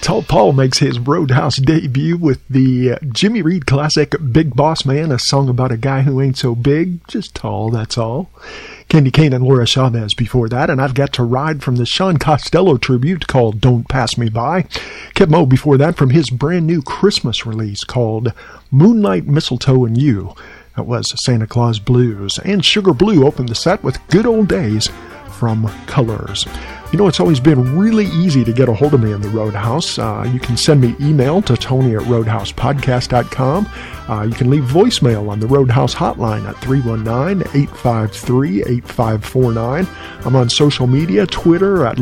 Tall Paul makes his Roadhouse debut with the Jimmy Reed classic Big Boss Man, a song about a guy who ain't so big, just tall, that's all. Candy Kane and Laura Chavez before that, and I've Got to Ride from the Sean Costello tribute called Don't Pass Me By. Kid Mo before that from his brand new Christmas release called Moonlight, Mistletoe, and You. That was Santa Claus Blues. And Sugar Blue opened the set with Good Old Days from Colors. You know, it's always been really easy to get a hold of me in the Roadhouse. You can send me email to Tony@RoadhousePodcast.com. You can leave voicemail on the Roadhouse hotline at 319-853-8549. I'm on social media, Twitter at